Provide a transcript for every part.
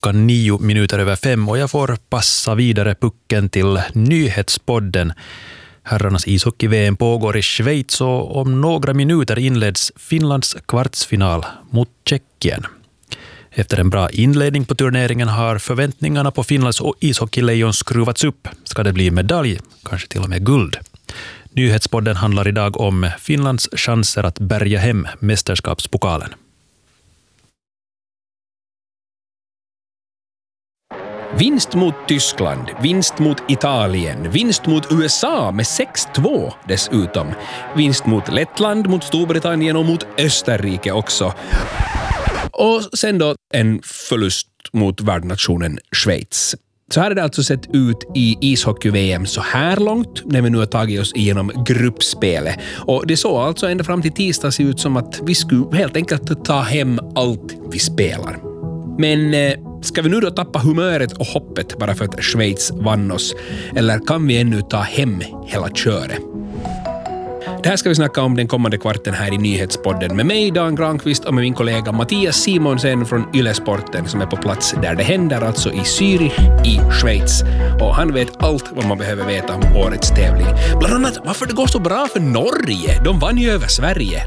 klockan 5:09 och jag får passa vidare pucken till nyhetspodden. Herrarnas ishockey-VM pågår i Schweiz och om några minuter inleds Finlands kvartsfinal mot Tjeckien. Efter en bra inledning på turneringen har förväntningarna på Finlands ishockeylejon skruvats upp. Ska det bli medalj, kanske till och med guld? Nyhetspodden handlar idag om Finlands chanser att bärga hem mästerskapspokalen. Vinst mot Tyskland, vinst mot Italien, vinst mot USA med 6-2 dessutom. Vinst mot Lettland, mot Storbritannien och mot Österrike också. Och sen då en förlust mot värdnationen Schweiz. Så här har det alltså sett ut i ishockey-VM så här långt när vi nu har tagit oss igenom gruppspelet. Och det såg alltså ända fram till tisdag se ut som att vi skulle helt enkelt ta hem allt vi spelar. Men ska vi nu då tappa humöret och hoppet bara för att Schweiz vann oss? Eller kan vi ännu ta hem hela köret? Det här ska vi snacka om den kommande kvarten här i nyhetspodden med mig, Dan Granqvist, och med min kollega Mattias Simonsen från Yle-sporten som är på plats där det händer, alltså i Zürich i Schweiz. Och han vet allt vad man behöver veta om årets tävling. Bland annat varför det går så bra för Norge. De vann ju över Sverige.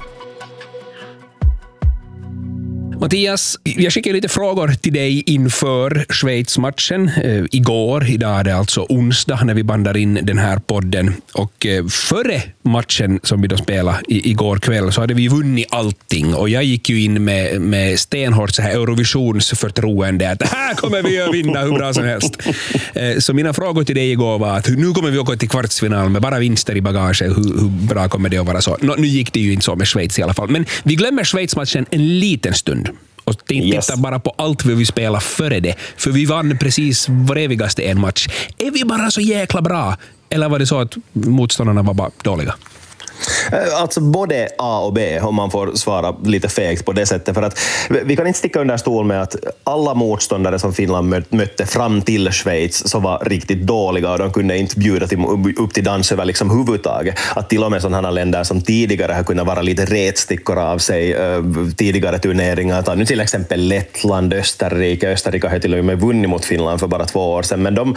Mattias, jag skickade lite frågor till dig inför Schweiz-matchen igår. Idag är det alltså onsdag när vi bandar in den här podden. Och före matchen som vi då spelade igår kväll så hade vi vunnit allting. Och jag gick ju in med stenhårt så här Eurovisionsförtroende att här kommer vi att vinna hur bra som helst. Så mina frågor till dig igår var att nu kommer vi att gå till kvartsfinal med bara vinster i bagage. Hur bra kommer det att vara så? Nu gick det ju inte så med Schweiz i alla fall. Men vi glömmer Schweiz-matchen en liten stund. Och titta bara på allt vi spela före det. För vi vann precis vår evigaste en match. Är vi bara så jäkla bra? Eller var det så att motståndarna var bara dåliga? Alltså både A och B, om man får svara lite fegt på det sättet. För att vi kan inte sticka under stol med att alla motståndare som Finland mötte fram till Schweiz så var riktigt dåliga och de kunde inte bjuda upp till dans över liksom huvudtaget. Att till och med sådana länder som tidigare har kunnat vara lite rätstickor av sig tidigare turneringar. Ta nu till exempel Lettland, Österrike har till och med vunnit mot Finland för bara 2 år sedan. Men de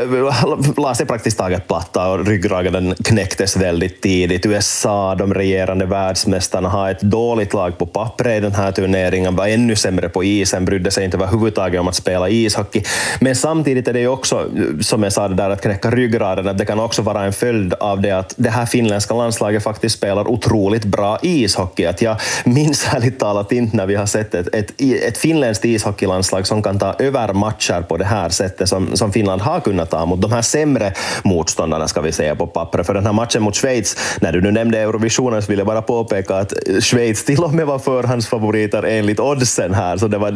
la sig praktiskt taget platta och ryggraden knäcktes väldigt tidigt. USA, de regerande världsmästarna, har ett dåligt lag på pappret i den här turneringen, var ännu sämre på isen, brydde sig inte överhuvudtaget om att spela ishockey. Men samtidigt är det ju också, som jag sa det där, att knäcka ryggraden, att det kan också vara en följd av det att det här finländska landslaget faktiskt spelar otroligt bra ishockey. Att jag minns ärligt talat inte när vi har sett ett finländskt ishockeylandslag som kan ta över matcher på det här sättet som Finland har kunnat ta mot de här sämre motståndarna, ska vi säga, på pappret. För den här matchen mot Schweiz, när du nu nämnde Eurovisionen, så vill jag bara påpeka att Schweiz till och med var förhandsfavoriter enligt oddsen här, så det var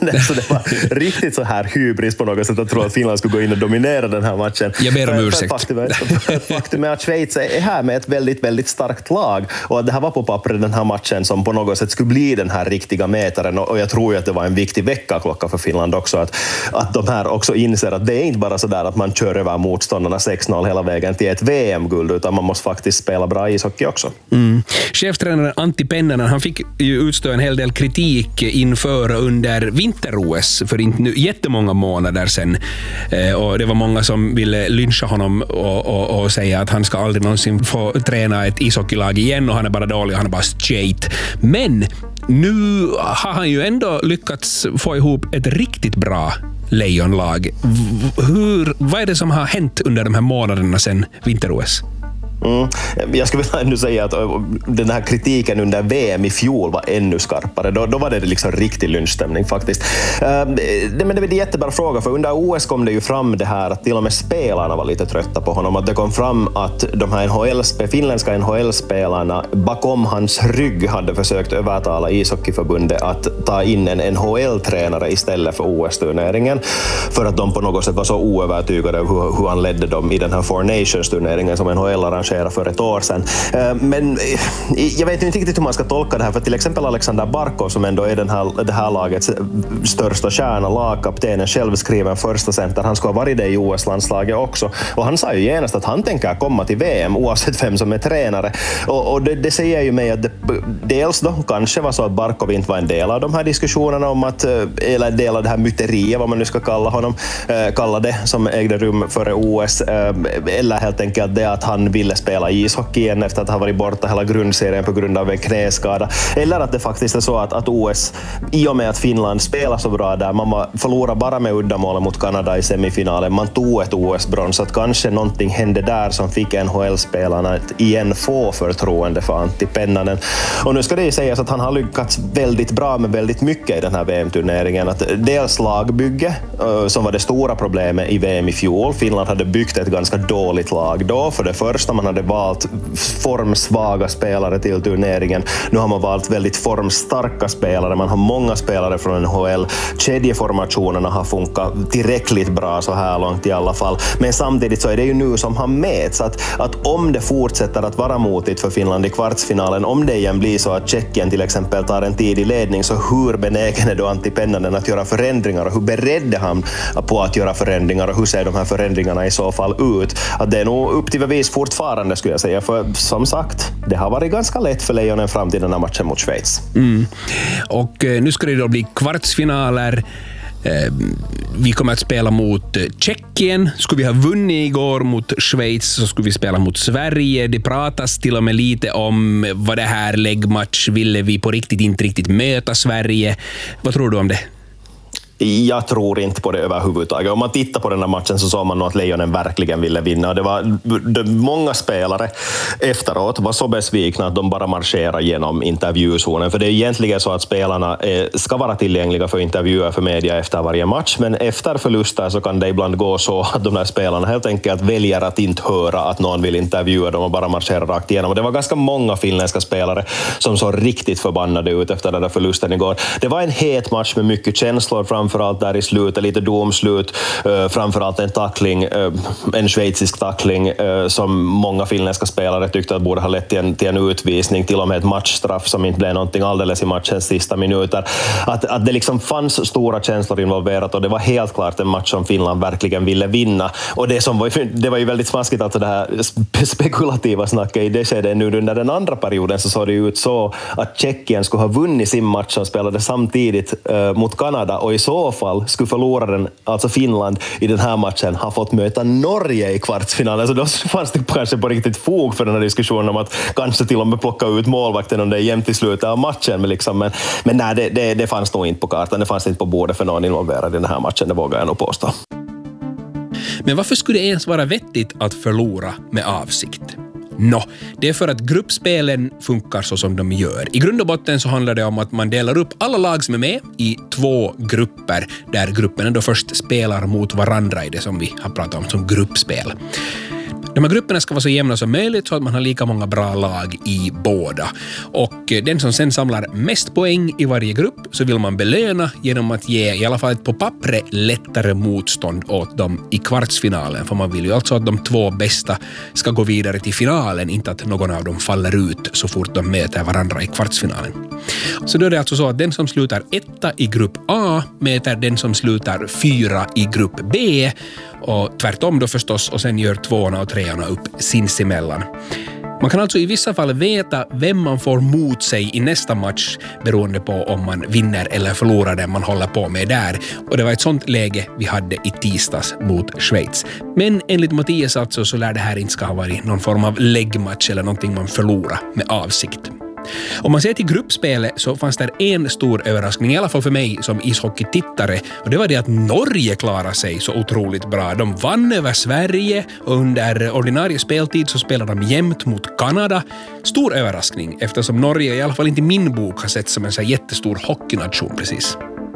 riktigt så här hybris på något sätt att tro att Finland skulle gå in och dominera den här matchen. Jag ber om ursäkt. Faktum är att Schweiz är här med ett väldigt, väldigt starkt lag, och att det här var på pappret den här matchen som på något sätt skulle bli den här riktiga mätaren, och jag tror ju att det var en viktig väckarklocka för Finland också, att de här också inser att det är inte bara så där att man kör över motståndarna 6-0 hela vägen till ett VM-guld, utan man måste faktiskt spela bra ishockey också. Cheftränaren Antti Pennanen, han fick ju utstå en hel del kritik inför under vinter-OS för inte nu jättemånga månader sedan. Och det var många som ville lyncha honom och säga att han ska aldrig någonsin få träna ett ishockeylag igen och han är bara dålig och han är bara skate. Men nu har han ju ändå lyckats få ihop ett riktigt bra lejonlag. Vad är det som har hänt under de här månaderna sedan vinter-OS? Jag skulle vilja ändå säga att den här kritiken under VM i fjol var ännu skarpare. Då var det liksom riktig lynchstämning faktiskt. Men det är en jättebra fråga, för under OS kom det ju fram det här att till och med spelarna var lite trötta på honom. Att det kom fram att de här finländska NHL-spelarna bakom hans rygg hade försökt övertala ishockeyförbundet att ta in en NHL-tränare istället för OS-turneringen, för att de på något sätt var så oövertygade hur han ledde dem i den här Four Nations-turneringen som NHL arrangerade marschera för ett år sedan. Men jag vet inte riktigt hur man ska tolka det här, för till exempel Alexander Barkov, som ändå är det här lagets största stjärna, lagkaptenen, självskriven första center, han ska ha varit det i OS-landslaget också. Och han sa ju genast att han tänker komma till VM oavsett vem som är tränare. Och det säger ju mig att dels då kanske var så att Barkov inte var en del av de här diskussionerna om att, eller en del av det här myteriet, vad man nu ska kalla det, som ägde rum före OS, eller helt enkelt det att han ville spela ishockey igen efter att ha varit borta hela grundserien på grund av en knäskada, eller att det faktiskt är så att OS, i och med att Finland spelar så bra där, man förlorade bara med uddamålet mot Kanada i semifinalen, man tog ett OS-brons, så att kanske någonting hände där som fick NHL-spelarna att igen få förtroende för Antti Pennanen. Och nu ska det ju sägas att han har lyckats väldigt bra med väldigt mycket i den här VM-turneringen. Att dels lagbygge, som var det stora problemet i VM i fjol. Finland hade byggt ett ganska dåligt lag då. För det första, man hade valt formsvaga spelare till turneringen. Nu har man valt väldigt formstarka spelare. Man har många spelare från NHL. Kedjeformationerna har funkat tillräckligt bra så här långt i alla fall. Men samtidigt så är det ju nu som han mäts. Att om det fortsätter att vara motigt för Finland i kvartsfinalen, om det igen blir så att Tjeckien till exempel tar en tidig ledning, så hur benägen är då Antti Pennanen att göra förändringar, och hur beredd är han på att göra förändringar, och hur ser de här förändringarna i så fall ut? Att det är nog upp till bevis fortfarande, skulle jag säga, för som sagt, det har varit ganska lätt för Lejonen fram till den här matchen mot Schweiz. Och nu ska det då bli kvartsfinaler. Vi kommer att spela mot Tjeckien. Skulle vi ha vunnit igår mot Schweiz så skulle vi spela mot Sverige. Det pratas till och med lite om vad det här läggmatch, ville vi på riktigt inte riktigt möta Sverige. Vad tror du om det? Jag tror inte på det överhuvudtaget. Om man tittar på den här matchen så såg man nog att Lejonen verkligen ville vinna. Det var många spelare efteråt var så besvikna att de bara marscherade genom intervjuzonen. För det är egentligen så att spelarna ska vara tillgängliga för intervjuer för media efter varje match. Men efter förluster så kan det ibland gå så att de här spelarna helt enkelt väljer att inte höra att någon vill intervjua dem och bara marschera rakt igenom. Och det var ganska många finländska spelare som såg riktigt förbannade ut efter den där förlusten igår. Det var en het match med mycket känslor framförallt där i slutet, lite domslut, framförallt en tackling, en schweizisk tackling som många finländska spelare tyckte att borde ha lett till en utvisning, till och med ett matchstraff som inte blev någonting alldeles i matchens sista minuter. Att det liksom fanns stora känslor involverat, och det var helt klart en match som Finland verkligen ville vinna. Och det var ju väldigt smaskigt, alltså det här spekulativa snacket i det skedet. Nu under den andra perioden så såg det ut så att Tjeckien skulle ha vunnit sin match som spelade samtidigt mot Kanada, och i så fall skulle förloraren, alltså Finland, i den här matchen ha fått möta Norge i kvartsfinalen. Så då fanns det kanske på riktigt fog för den här diskussionen om att kanske till och med plocka ut målvakten om det är jämnt i slutet av matchen. Men nej, det fanns nog inte på kartan. Det fanns inte på bordet för någon involverad i den här matchen, det vågar jag nog påstå. Men varför skulle det ens vara vettigt att förlora med avsikt? Det är för att gruppspelen funkar så som de gör. I grund och botten så handlar det om att man delar upp alla lag som är med i 2 grupper, där grupperna då först spelar mot varandra i det som vi har pratat om som gruppspel. De här grupperna ska vara så jämna som möjligt så att man har lika många bra lag i båda. Och den som sen samlar mest poäng i varje grupp så vill man belöna genom att ge i alla fall ett på pappret lättare motstånd åt dem i kvartsfinalen. För man vill ju alltså att de 2 bästa ska gå vidare till finalen, inte att någon av dem faller ut så fort de möter varandra i kvartsfinalen. Så då är det alltså så att den som slutar 1 i grupp A möter den som slutar 4 i grupp B, och tvärtom då förstås, och sen gör 2:orna och 3:orna upp sinsemellan. Man kan alltså i vissa fall veta vem man får mot sig i nästa match beroende på om man vinner eller förlorar den man håller på med där. Och det var ett sånt läge vi hade i tisdags mot Schweiz. Men enligt Mattias alltså så lär det här inte ska ha varit någon form av läggmatch eller någonting man förlorar med avsikt. Om man ser till gruppspelet så fanns det en stor överraskning, i alla fall för mig som ishockeytittare, och det var det att Norge klarade sig så otroligt bra. De vann över Sverige och under ordinarie speltid så spelade de jämnt mot Kanada. Stor överraskning eftersom Norge i alla fall inte i min bok har sett som en så jättestor hockeynation precis.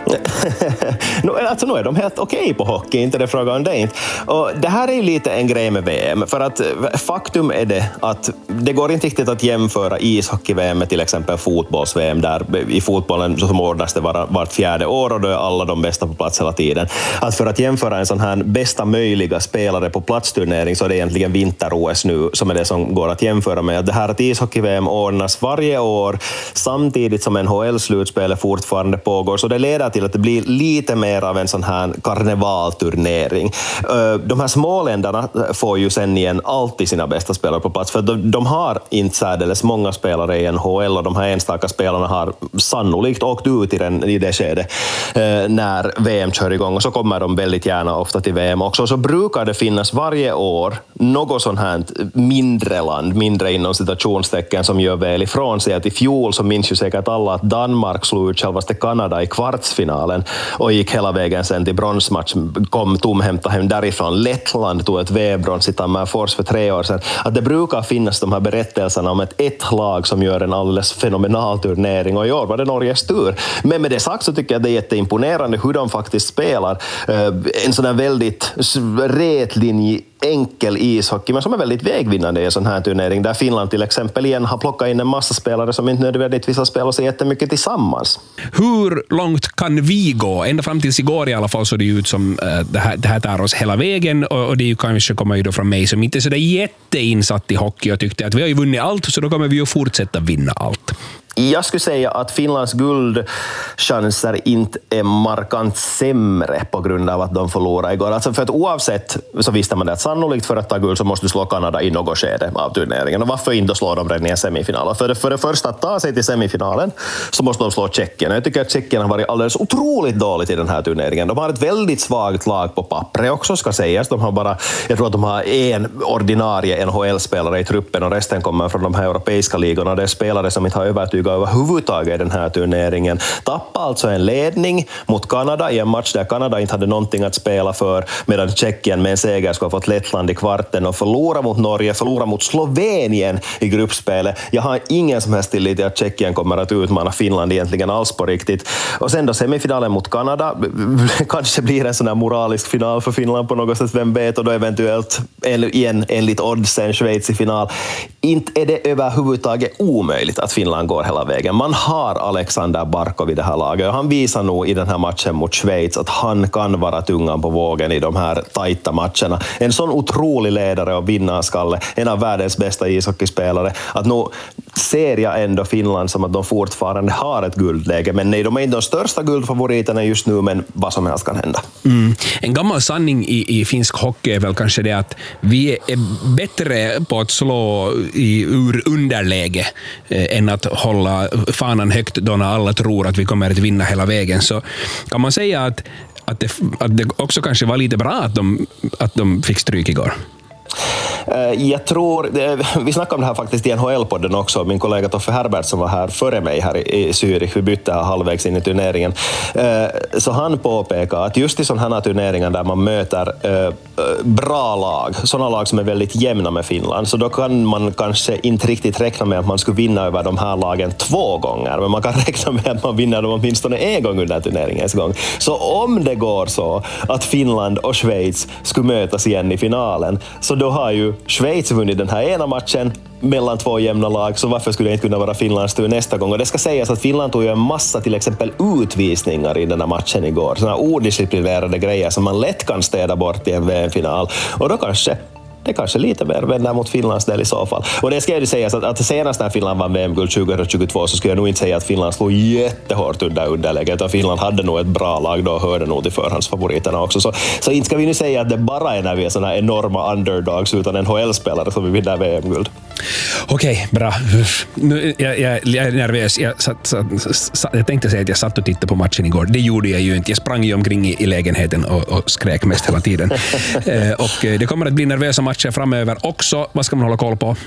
Alltså nu är de helt okej på hockey, inte det frågan om det inte. Och det här är ju lite en grej med VM, för att faktum är det att det går inte riktigt att jämföra ishockey-VM med till exempel fotbolls-VM, där i fotbollen så ordnas det vart fjärde år och då är alla de bästa på plats hela tiden. Att för att jämföra en sån här bästa möjliga spelare på platsturnering så är det egentligen vinter-OS nu som är det som går att jämföra med. Det här att ishockey-VM ordnas varje år samtidigt som NHL-slutspel fortfarande pågår, så det leder till att det blir lite mer av en sån här karnevalturnering. De här småländerna får ju sen igen alltid sina bästa spelare på plats, för de har inte särdeles många spelare i NHL och de här enstaka spelarna har sannolikt åkt ut i det skede när VM kör igång, och så kommer de väldigt gärna ofta till VM också. Så brukar det finnas varje år något sånt här mindre land, mindre inom citationstecken, som gör väl ifrån sig. Att i fjol så minns ju säkert alla att Danmark slog ut självaste Kanada i kvartsfinalen och gick hela vägen sen till bronsmatch, kom tomhämta hem därifrån. Lettland tog ett VM-brons i Tammerfors för 3 år sedan. Att det brukar finnas de här berättelserna om ett lag som gör en alldeles fenomenal turnering, och i år var det Norges tur. Men med det sagt så tycker jag det är jätteimponerande hur de faktiskt spelar. En sån här väldigt rätlinjig enkel ishockey, men som är väldigt vägvinnande i en sån här turnering, där Finland till exempel igen har plockat in en massa spelare som inte nödvändigtvis har spelat så jättemycket tillsammans. Hur långt kan vi gå? Ända fram tills igår i alla fall så det ut som det här tar oss hela vägen, och det kanske kommer ju då från mig som inte är så där jätteinsatt i hockey och tyckte att vi har ju vunnit allt, så då kommer vi ju fortsätta vinna allt. Jag skulle säga att Finlands guldchanser inte är markant sämre på grund av att de förlorade igår. Alltså för att oavsett så visste man det att sannolikt för att ta guld så måste du slå Kanada i något skede av turneringen. Och varför inte slå dem redan i en semifinal? För det första att ta sig till semifinalen så måste de slå Tjeckien. Jag tycker att Tjeckien har varit alldeles otroligt dåligt i den här turneringen. De har ett väldigt svagt lag på pappret också, ska sägas. Jag tror att de har en ordinarie NHL-spelare i truppen och resten kommer från de här europeiska ligorna. Det är spelare som inte har övertygat överhuvudtaget i den här turneringen. Tappa alltså en ledning mot Kanada i en match där Kanada inte hade någonting att spela för, medan Tjeckien med en seger ska ha fått Lettland i kvarten, och förlora mot Norge, förlora mot Slovenien i gruppspelet. Jag har ingen som helst tillit till att Tjeckien kommer att utmana Finland egentligen alls på riktigt. Och sen då semifinalen mot Kanada kanske blir en sån här moralisk final för Finland på något sätt, vem vet, och då eventuellt igen enligt oddsen Schweiz i final. Inte är det överhuvudtaget omöjligt att Finland går hela vägen. Man har Alexander Barkov i det här laget, och han visar nog i den här matchen mot Schweiz att han kan vara tungan på vågen i de här tajta matcherna. En sån otrolig ledare och vinnarskalle, en av världens bästa ishockeyspelare, att nu ser jag ändå Finland som att de fortfarande har ett guldläge, men nej, de är inte de största guldfavoriterna just nu, men vad som helst kan hända. En gammal sanning i finsk hockey är väl kanske det att vi är bättre på att slå ur underläge än att hålla fanan högt då när alla tror att vi kommer att vinna hela vägen. Så kan man säga att det också kanske var lite bra att de fick stryk igår. Jag tror, vi snackade om det här faktiskt i NHL-podden också, min kollega Toffe Herbert som var här före mig här i Zürich, vi bytte här halvvägs in i turneringen, så han påpekar att just i sådana här turneringar där man möter bra lag, sådana lag som är väldigt jämna med Finland, så då kan man kanske inte riktigt räkna med att man skulle vinna över de här lagen 2 gånger, men man kan räkna med att man vinner dem åtminstone 1 gång under turneringens gång. Så om det går så att Finland och Schweiz skulle mötas igen i finalen, så då har ju Schweiz vunnit den här ena matchen mellan 2 jämna lag, så varför skulle det inte kunna vara Finlands tur nästa gång? Och det ska sägas att Finland tog ju en massa till exempel utvisningar i den här matchen igår. Sådana odisciplinerade grejer som man lätt kan städa bort i en VM-final. Och då det kanske lite mer vänder mot Finlands del i så fall. Och det ska ju sägas att senast när Finland vann VM-guld 2022 så skulle jag nog inte säga att Finland slog jättehårt under underläget, utan Finland hade nog ett bra lag då och hörde nog till förhandsfavoriterna också. Så inte ska vi nu säga att det bara är när vi är sådana enorma underdogs utan NHL-spelare som vi vinner VM-guld. Okej, bra. Nu, jag är nervös. Jag tänkte säga att jag satt och tittade på matchen igår. Det gjorde jag ju inte. Jag sprang ju omkring i lägenheten och skrek mest hela tiden. Och det kommer att bli nervösa matcher framöver också. Vad ska man hålla koll på?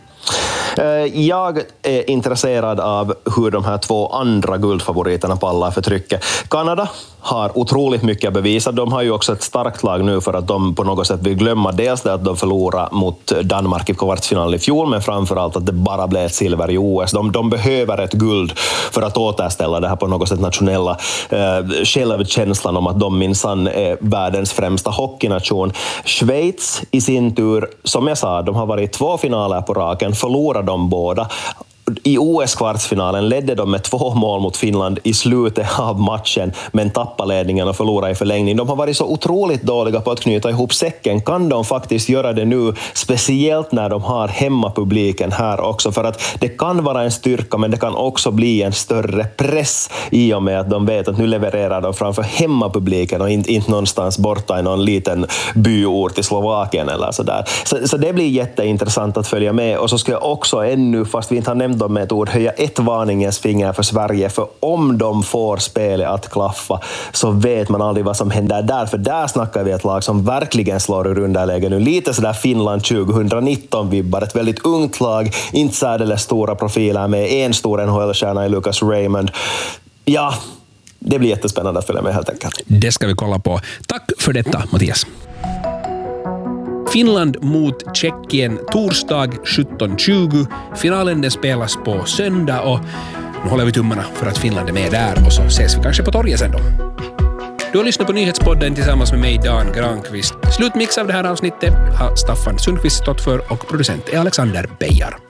Jag är intresserad av hur de här 2 andra guldfavoriterna pallar för trycket. Kanada har otroligt mycket att bevisa. De har ju också ett starkt lag nu för att de på något sätt vill glömma dels det att de förlorade mot Danmark i kvartsfinalen i fjol, men framförallt att det bara blev ett silver i OS. De behöver ett guld för att återställa det här på något sätt nationella självkänslan om att de minsann är världens främsta hockeynation. Schweiz i sin tur, som jag sa, de har varit 2 finaler på raken, förlorar de båda. I OS-kvartsfinalen ledde de med 2 mål mot Finland i slutet av matchen, men tappade ledningen och förlorade i förlängning. De har varit så otroligt dåliga på att knyta ihop säcken. Kan de faktiskt göra det nu, speciellt när de har hemmapubliken här också? För att det kan vara en styrka, men det kan också bli en större press i och med att de vet att nu levererar de framför hemmapubliken och inte någonstans borta i någon liten byort i Slovakien eller sådär. Så det blir jätteintressant att följa med. Och så ska jag också ännu, fast vi inte har nämnt dem med ett ord, höja ett varningens finger för Sverige, för om de får spelet att klaffa så vet man aldrig vad som händer där, för där snackar vi ett lag som verkligen slår ur underläge nu. Lite sådär Finland 2019-vibbar, ett väldigt ungt lag, inte särdeles stora profiler med en stor NHL-stjärna i Lucas Raymond. Ja, det blir jättespännande att följa med helt enkelt. Det ska vi kolla på. Tack för detta, Mattias. Finland mot Tjeckien torsdag 17:20. Finalen den spelas på söndag och nu håller vi tummarna för att Finland är med där och så ses vi kanske på torget sen då. Du har lyssnat på Nyhetspodden tillsammans med mig, Dan Granqvist. Slutmix av det här avsnittet har Staffan Sundqvist stått för och producent är Alexander Beijar.